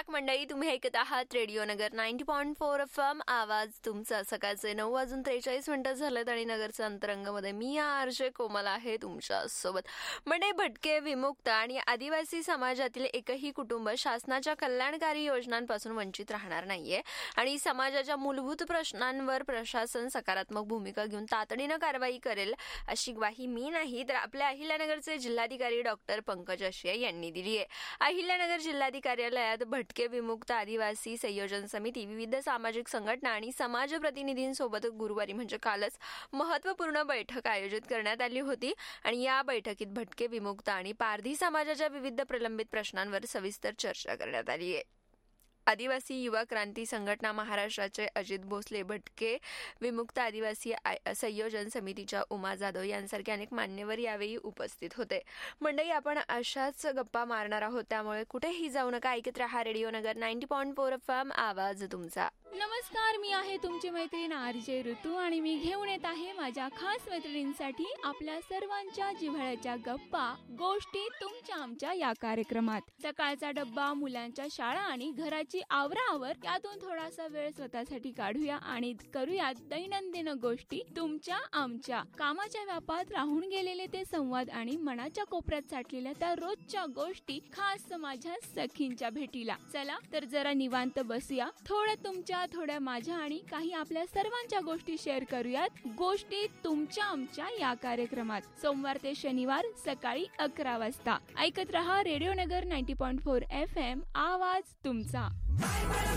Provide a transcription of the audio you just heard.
Back मंडळी. तुम्ही ऐकत आहात रेडिओ नगर 90.4 FM. आवाज तुमचा. सकाळचे 9:43 झालेत आणि नगरच्या अंतरंगामध्ये मी आरजे कोमल आहे तुमच्या सोबत. म्हणजे भटके, विमुक्त आणि आदिवासी समाजातील एकही कुटुंब शासनाच्या कल्याणकारी योजनांपासून वंचित राहणार नाहीये आणि समाजाच्या मूलभूत प्रश्नांवर प्रशासन सकारात्मक भूमिका घेऊन तातडीनं कारवाई करेल अशी ग्वाही मी नाही तर आपल्या अहिल्यानगरचे जिल्हाधिकारी डॉक्टर पंकज आशिया यांनी दिली आहे. अहिल्यानगर जिल्हाधिकारी कार्यालयात भटके, विमुक्त, आदिवासी संयोजन समिती, विविध सामाजिक संघटना आणि समाज प्रतिनिधींसोबत गुरुवारी म्हणजे कालच महत्त्वपूर्ण बैठक आयोजित करण्यात आली होती आणि या बैठकीत भटके, विमुक्त आणि पारधी समाजाच्या विविध प्रलंबित प्रश्नांवर सविस्तर चर्चा करण्यात आली आहे. आदिवासी युवा क्रांती संघटना महाराष्ट्राचे अजित भोसले, भटके, विमुक्त आदिवासी संयोजन समितीच्या उमा जाधव यांसारखे अनेक मान्यवर यावेळी उपस्थित होते. मंडळी, आपण अशाच गप्पा मारणार आहोत, त्यामुळे कुठेही जाऊ नका. ऐकत रहा रेडिओ नगर 90.4 FM. आवाज तुमचा. नमस्कार, मी आहे तुमची मैत्रीण आरजे ऋतू आणि मी घेऊन येत आहे माझ्या खास मैत्रिणींसाठी आपल्या सर्वांच्या जिव्हाळ्याच्या गप्पा, गोष्टी तुमच्या आमच्या या कार्यक्रमात. सकाळचा डब्बा, मुलांच्या शाळा आणि घराची आवराआवर यातून थोडासा वेळ स्वतःसाठी काढूया आणि करूया दैनंदिन गोष्टी तुमच्या आमच्या. कामाच्या व्यापात राहून गेलेले ते संवाद आणि मनाच्या कोपऱ्यात साठलेल्या त्या रोजच्या गोष्टी, खास माझ्या सखींच्या भेटीला. चला तर जरा निवांत बसूया, थोडं तुमच्या, थोड्या माझ्या आणि काही आपल्या सर्वांच्या गोष्टी शेअर करूयात. गोष्टी तुमच्या आमच्या या कार्यक्रमात सोमवार ते शनिवार सकाळी 11 वाजता. ऐकत रहा रेडिओ नगर 90.4 FM. आवाज तुमचा.